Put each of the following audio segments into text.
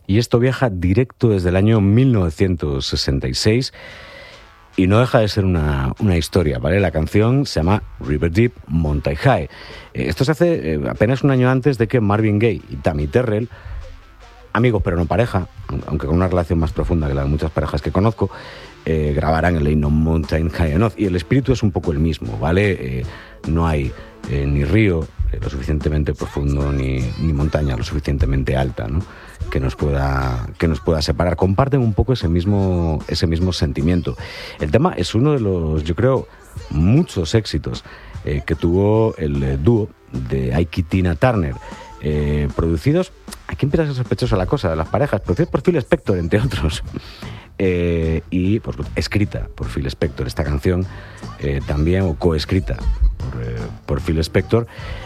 y esto viaja directo desde el año 1966 y no deja de ser una historia, ¿vale? La canción se llama River Deep, Mountain High. Esto se hace apenas un año antes de que Marvin Gaye y Tammy Terrell, amigos pero no pareja, aunque con una relación más profunda que la de muchas parejas que conozco, grabarán el Ain't No Mountain High Enough, y el espíritu es un poco el mismo, ¿vale? No hay ni río lo suficientemente profundo ni montaña lo suficientemente alta, ¿no? que nos pueda separar. Comparten un poco ese mismo sentimiento. El tema es uno de los, yo creo, muchos éxitos que tuvo el dúo de Ike y Tina Turner, producidos, aquí empieza a ser sospechosa la cosa de las parejas, producidos por Phil Spector, entre otros. Y pues, escrita por Phil Spector esta canción, también, o coescrita por Phil Spector.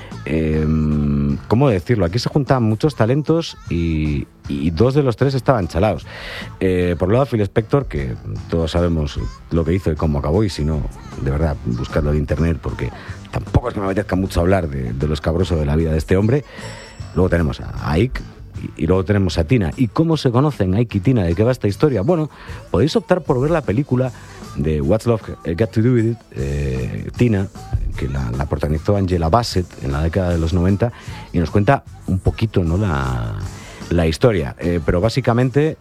¿Cómo decirlo? Aquí se juntaban muchos talentos y dos de los tres estaban chalaos. Por un lado, Phil Spector, que todos sabemos lo que hizo y cómo acabó, y si no, de verdad, buscarlo en internet, porque tampoco es que me apetezca mucho hablar de lo escabroso de la vida de este hombre. Luego tenemos a Ike y luego tenemos a Tina. ¿Y cómo se conocen Ike y Tina? ¿De qué va esta historia? Bueno, podéis optar por ver la película de What's Love Got to Do With It, Tina, que la protagonizó Angela Bassett en la década de los 90, y nos cuenta un poquito, ¿no?, la historia. Pero básicamente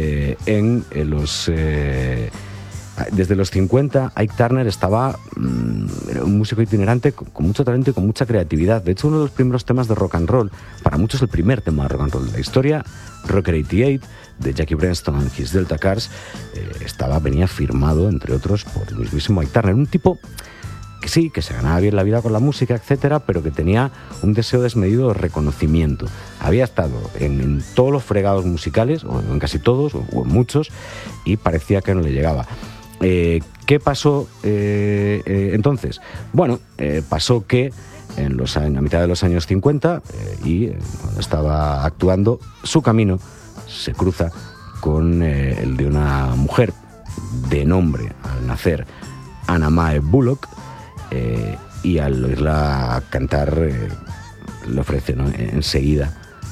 desde los 50 Ike Turner estaba un músico itinerante con mucho talento y con mucha creatividad. De hecho, uno de los primeros temas de rock and roll, para muchos el primer tema de rock and roll de la historia, Rocker 88 de Jackie Brenston and His Delta Cars, venía firmado, entre otros, por el mismísimo Ike Turner, un tipo que sí, que se ganaba bien la vida con la música, etcétera, pero que tenía un deseo desmedido de reconocimiento. Había estado en todos los fregados musicales, o en casi todos, o en muchos, y parecía que no le llegaba. ¿Qué pasó entonces? Bueno, pasó que a mitad de los años 50, cuando estaba actuando, su camino se cruza con el de una mujer de nombre, al nacer, Anna Mae Bullock, y al oírla cantar le ofrece, ¿no?, enseguida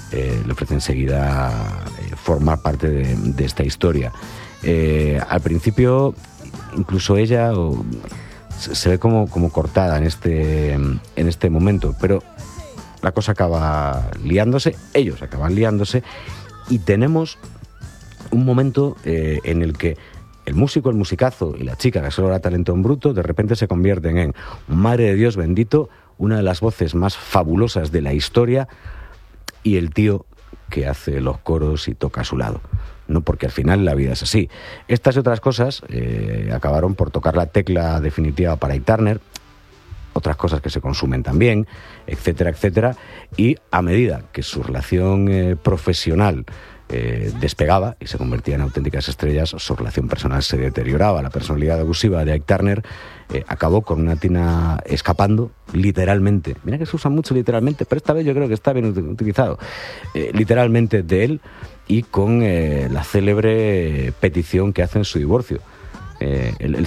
formar parte de esta historia. Al principio incluso ella se ve como cortada en este momento, pero la cosa acaba liándose, ellos acaban liándose, y tenemos un momento en el que el músico, el musicazo, y la chica, que solo era talento en bruto, de repente se convierten en, madre de Dios bendito, una de las voces más fabulosas de la historia, y el tío que hace los coros y toca a su lado. No, porque al final la vida es así. Estas y otras cosas acabaron por tocar la tecla definitiva para Ike Turner, otras cosas que se consumen también, etcétera, etcétera, y a medida que su relación profesional despegaba y se convertía en auténticas estrellas, su relación personal se deterioraba. La personalidad abusiva de Ike Turner acabó con una Tina escapando, literalmente. Mira que se usa mucho literalmente, pero esta vez yo creo que está bien utilizado. Literalmente de él, y con la célebre petición que hace en su divorcio. Él